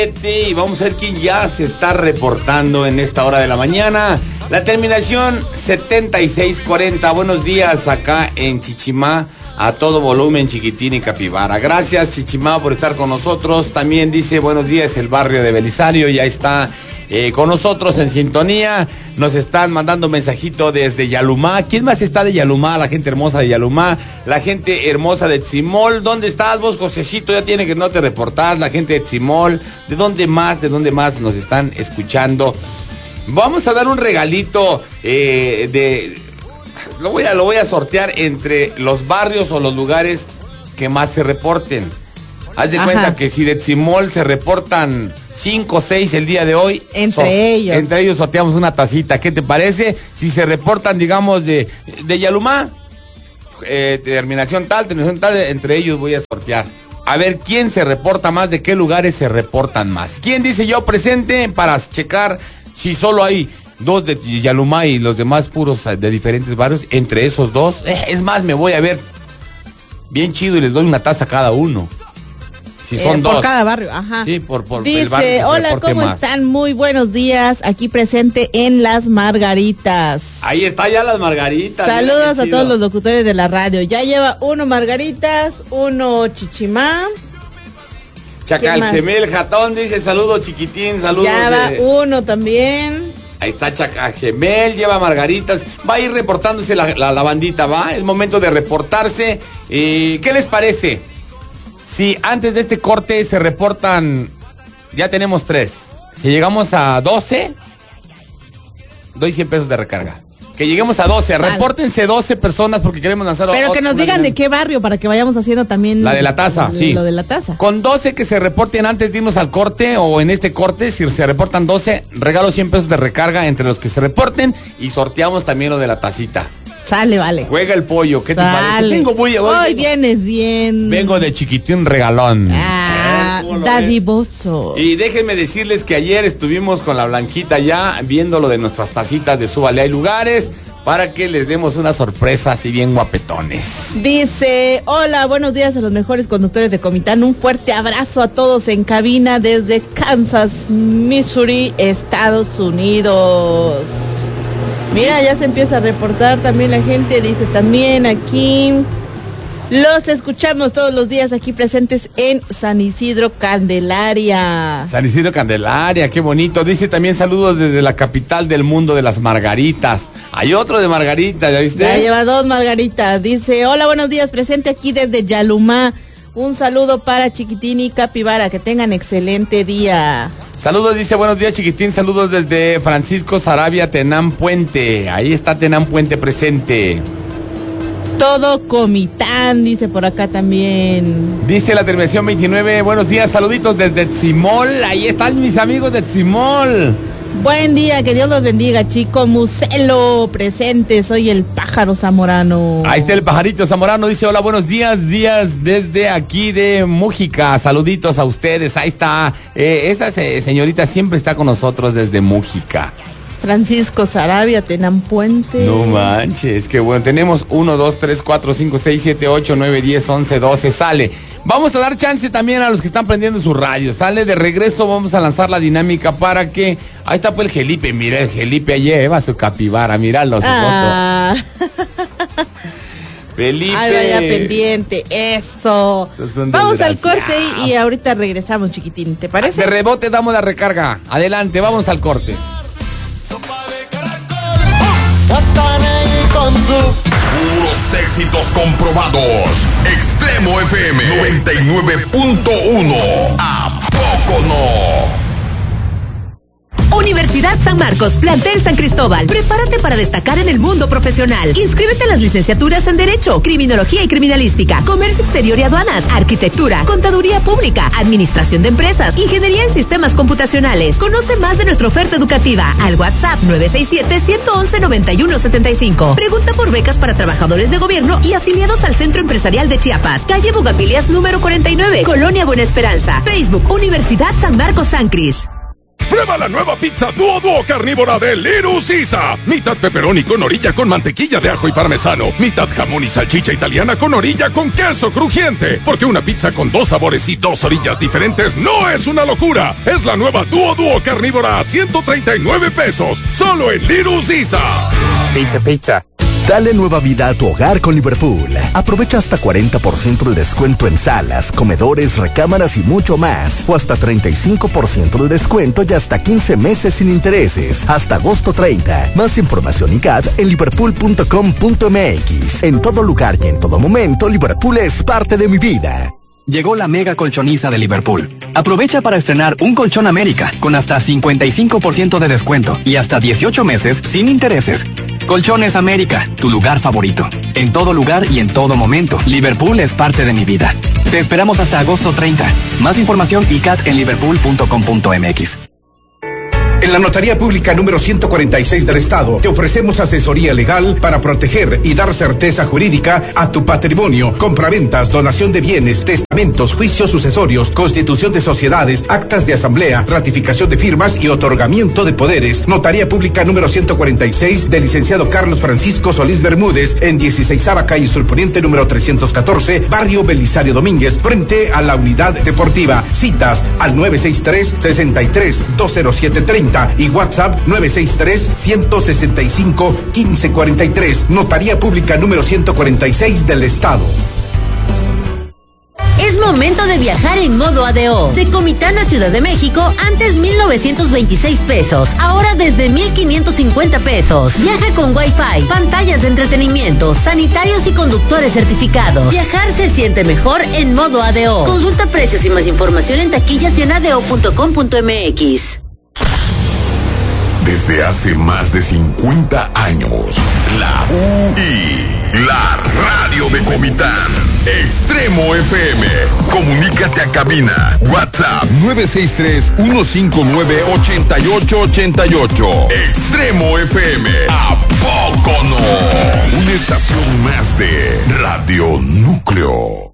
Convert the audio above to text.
Y vamos a ver quién ya se está reportando en esta hora de la mañana. La terminación 7640. Buenos días acá en Chichimá, a todo volumen, Chiquitín y Capibara. Gracias, Chichimá, por estar con nosotros. También dice buenos días el barrio de Belisario, ya está con nosotros en sintonía. Nos están mandando mensajito desde Yalumá. ¿Quién más está de Yalumá? La gente hermosa de Yalumá, la gente hermosa de Tzimol. ¿Dónde estás vos, Josecito? Ya tiene que no te reportar. La gente de Tzimol, ¿de dónde más nos están escuchando? Vamos a dar un regalito lo voy a sortear entre los barrios o los lugares que más se reporten. Haz de cuenta que si de Tzimol se reportan 5 o 6 el día de hoy, entre ellos sorteamos una tacita. ¿Qué te parece? Si se reportan, digamos, de Yalumá, terminación tal, entre ellos voy a sortear. A ver quién se reporta más, de qué lugares se reportan más. ¿Quién dice yo presente para checar si solo hay 2 de Yalumá y los demás puros de diferentes barrios? Entre esos 2, es más, me voy a ver bien chido y les doy una taza a cada uno. Si son 2. Por cada barrio, ajá. Sí, por dice, el barrio. Hola, ¿cómo están? Muy buenos días. Aquí presente en Las Margaritas. Ahí está ya Las Margaritas. Saludos a todos los locutores de la radio. Ya lleva 1 Margaritas, 1 Chichimá. Chacalgemel Jatón dice saludos, Chiquitín, saludos. Ya va 1 también. Ahí está Chacalgemel, lleva Margaritas. Va a ir reportándose la bandita, ¿va? Es momento de reportarse. ¿Qué les parece? Si antes de este corte se reportan, ya tenemos 3. Si llegamos a 12, doy 100 pesos de recarga. Que lleguemos a 12, vale. Repórtense 12 personas porque queremos lanzar. Pero que nos digan de qué barrio para que vayamos haciendo también la de la taza, sí. Lo de la taza. Con 12 que se reporten antes de irnos al corte o en este corte, si se reportan 12, regalo 100 pesos de recarga entre los que se reporten y sorteamos también lo de la tacita. Sale, vale. Juega el pollo, ¿qué te parece? Hoy vienes bien. Vengo de Chiquitín regalón. Dadivoso. Y déjenme decirles que ayer estuvimos con la Blanquita ya viendo lo de nuestras tacitas de Súbale. Hay lugares para que les demos una sorpresa así bien guapetones. Dice, hola, buenos días a los mejores conductores de Comitán. Un fuerte abrazo a todos en cabina desde Kansas, Missouri, Estados Unidos. Mira, ya se empieza a reportar también la gente, dice también aquí. Los escuchamos todos los días aquí presentes en San Isidro Candelaria. San Isidro Candelaria, qué bonito. Dice también saludos desde la capital del mundo de las Margaritas. Hay otro de Margarita, ¿ya viste? Ya lleva 2 Margaritas. Dice, hola, buenos días, presente aquí desde Yalumá. Un saludo para Chiquitín y Capibara, que tengan excelente día. Saludos, dice, buenos días, Chiquitín, saludos desde Francisco Sarabia, Tenán Puente. Ahí está Tenán Puente presente. Todo Comitán, dice por acá también. Dice la terminación 29, buenos días, saluditos desde Tzimol. Ahí están mis amigos de Tzimol. Buen día, que Dios los bendiga, chico. Muselo, presente, soy el pájaro zamorano. Ahí está el pajarito zamorano, dice, hola, buenos días desde aquí de Mújica. Saluditos a ustedes, ahí está. Esa señorita siempre está con nosotros desde Mújica. Francisco Sarabia, Tenán Puente. No manches, que bueno, tenemos 1, 2, 3, 4, 5, 6, 7, 8, 9, 10, 11, 12, sale. Vamos a dar chance también a los que están prendiendo su radio. Sale de regreso, vamos a lanzar la dinámica para que... Ahí está pues el Gelipe, mira el Gelipe allí, lleva su capibara, míralo, su foto. Felipe. Ay, vaya pendiente, eso. Vamos al corte y ahorita regresamos, Chiquitín, ¿te parece? De rebote damos la recarga. Adelante, vamos al corte. Con puros éxitos comprobados. Extremo FM 99.1. ¿A poco no? Universidad San Marcos, plantel San Cristóbal. Prepárate para destacar en el mundo profesional. Inscríbete a las licenciaturas en Derecho, Criminología y Criminalística, Comercio Exterior y Aduanas, Arquitectura, Contaduría Pública, Administración de Empresas, Ingeniería en Sistemas Computacionales. Conoce más de nuestra oferta educativa al WhatsApp 967-111-9175. Pregunta por becas para trabajadores de gobierno y afiliados al Centro Empresarial de Chiapas, calle Bugambilias número 49, Colonia Buena Esperanza. Facebook, Universidad San Marcos San Cris. Prueba la nueva pizza Duo carnívora de Little Caesar. Mitad pepperoni con orilla con mantequilla de ajo y parmesano. Mitad jamón y salchicha italiana con orilla con queso crujiente. Porque una pizza con 2 sabores y 2 orillas diferentes no es una locura. Es la nueva Duo carnívora a 139 pesos. Solo en Little Caesar. Pizza. Dale nueva vida a tu hogar con Liverpool. Aprovecha hasta 40% de descuento en salas, comedores, recámaras y mucho más. O hasta 35% de descuento y hasta 15 meses sin intereses. Hasta agosto 30. Más información y CAT en liverpool.com.mx. En todo lugar y en todo momento, Liverpool es parte de mi vida. Llegó la mega colchoniza de Liverpool. Aprovecha para estrenar un colchón América con hasta 55% de descuento y hasta 18 meses sin intereses. Colchones América, tu lugar favorito. En todo lugar y en todo momento, Liverpool es parte de mi vida. Te esperamos hasta agosto 30. Más información y CAT en liverpool.com.mx. En la Notaría Pública número 146 del Estado, te ofrecemos asesoría legal para proteger y dar certeza jurídica a tu patrimonio, compraventas, donación de bienes, testamentos, juicios sucesorios, constitución de sociedades, actas de asamblea, ratificación de firmas y otorgamiento de poderes. Notaría Pública número 146 del licenciado Carlos Francisco Solís Bermúdez, en 16ª calle Surponiente número 314, barrio Belisario Domínguez, frente a la Unidad Deportiva. Citas al 963-63-20730 y WhatsApp 963-165-1543. Notaría Pública número 146 del Estado. Es momento de viajar en modo ADO. De Comitán a Ciudad de México, antes 1,926 pesos, ahora desde 1,550 pesos. Viaja con Wi-Fi, pantallas de entretenimiento, sanitarios y conductores certificados. Viajar se siente mejor en modo ADO. Consulta precios y más información en taquillas y en ado.com.mx. Desde hace más de 50 años, la UI, la radio de Comitán. Extremo FM. Comunícate a cabina. WhatsApp 963-159-8888. Extremo FM. ¿A poco no? Una estación más de Radio Núcleo.